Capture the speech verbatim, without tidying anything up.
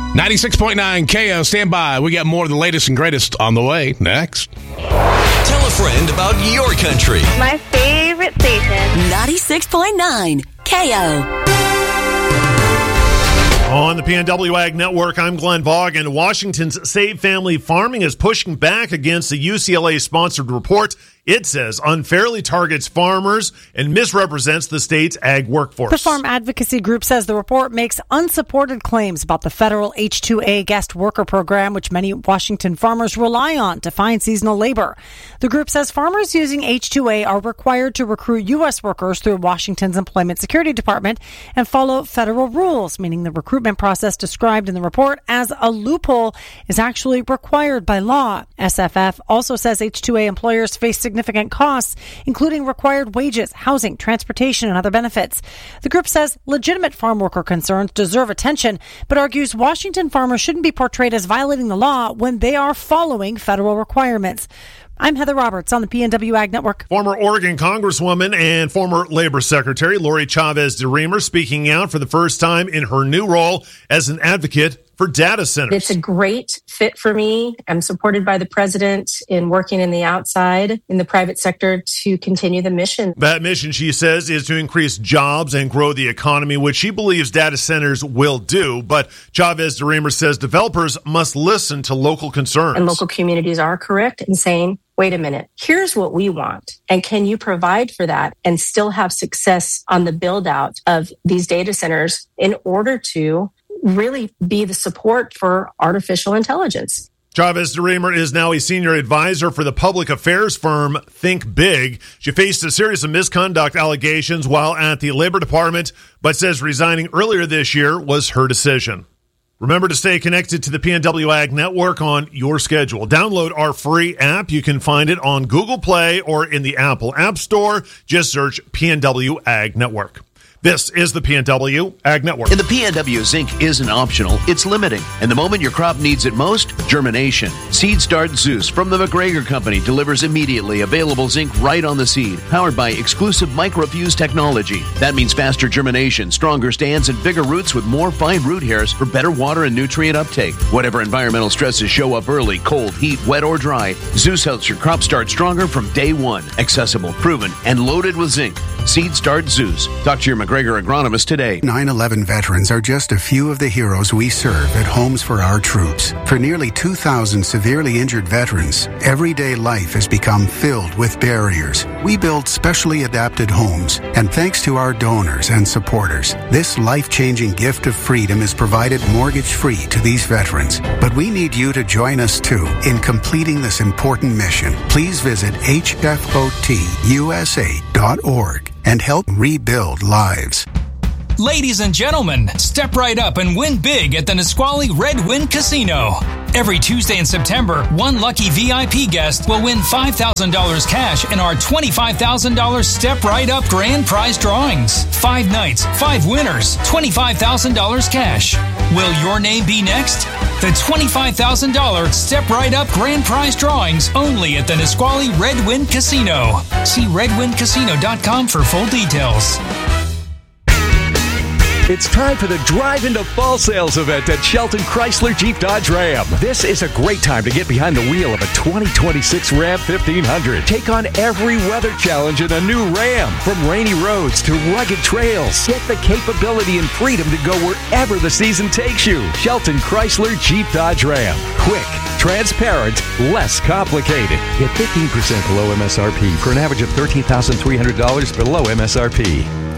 ninety-six point nine K O, stand by. We got more of the latest and greatest on the way. Next. Tell a friend about your country. My favorite station. ninety-six point nine K O. On the P N W Ag Network, I'm Glenn Vaughan. Washington's Save Family Farming is pushing back against the U C L A-sponsored report. It says unfairly targets farmers and misrepresents the state's ag workforce. The farm advocacy group says the report makes unsupported claims about the federal H two A guest worker program, which many Washington farmers rely on to find seasonal labor. The group says farmers using H two A are required to recruit U S workers through Washington's Employment Security Department and follow federal rules, meaning the recruitment process described in the report as a loophole is actually required by law. S F F also says H two A employers face significant significant costs, including required wages, housing, transportation, and other benefits. The group says legitimate farm worker concerns deserve attention, but argues Washington farmers shouldn't be portrayed as violating the law when they are following federal requirements. I'm Heather Roberts on the P N W Ag Network. Former Oregon Congresswoman and former Labor Secretary Lori Chavez DeRemer speaking out for the first time in her new role as an advocate for data centers. It's a great fit for me. I'm supported by the president in working in the outside, in the private sector, to continue the mission. That mission, she says, is to increase jobs and grow the economy, which she believes data centers will do. But Chavez DeRemer says developers must listen to local concerns. And local communities are correct in saying, wait a minute, here's what we want. And can you provide for that and still have success on the build out of these data centers in order to really be the support for artificial intelligence? Chavez DeRemer is now a senior advisor for the public affairs firm Think Big. She faced a series of misconduct allegations while at the Labor Department, but says resigning earlier this year was her decision. Remember to stay connected to the P N W Ag Network on your schedule. Download our free app. You can find it on Google Play or in the Apple App Store. Just search P N W Ag Network. This is the P N W Ag Network. In the P N W, zinc isn't optional, it's limiting. And the moment your crop needs it most, germination. Seed Start Zeus from the McGregor Company delivers immediately available zinc right on the seed, powered by exclusive microfuse technology. That means faster germination, stronger stands, and bigger roots with more fine root hairs for better water and nutrient uptake. Whatever environmental stresses show up early, cold, heat, wet, or dry, Zeus helps your crop start stronger from day one. Accessible, proven, and loaded with zinc. Seed Start Zeus. Talk to your McGregor agronomist today. nine eleven veterans are just a few of the heroes we serve at Homes for Our Troops. For nearly two thousand severely injured veterans, everyday life has become filled with barriers. We build specially adapted homes, and thanks to our donors and supporters, this life-changing gift of freedom is provided mortgage-free to these veterans. But we need you to join us, too, in completing this important mission. Please visit H F O T U S A dot org and help rebuild lives. Ladies and gentlemen, step right up and win big at the Nisqually Red Wind Casino. Every Tuesday in September, one lucky V I P guest will win five thousand dollars cash in our twenty-five thousand dollars Step Right Up grand prize drawings. Five nights, five winners, twenty-five thousand dollars cash. Will your name be next? The twenty-five thousand dollars Step Right Up grand prize drawings only at the Nisqually Red Wind Casino. See red wind casino dot com for full details. It's time for the Drive into Fall Sales event at Shelton Chrysler Jeep Dodge Ram. This is a great time to get behind the wheel of a twenty twenty-six Ram fifteen hundred. Take on every weather challenge in a new Ram. From rainy roads to rugged trails, get the capability and freedom to go wherever the season takes you. Shelton Chrysler Jeep Dodge Ram. Quick, transparent, less complicated. Get fifteen percent below M S R P for an average of thirteen thousand three hundred dollars below M S R P.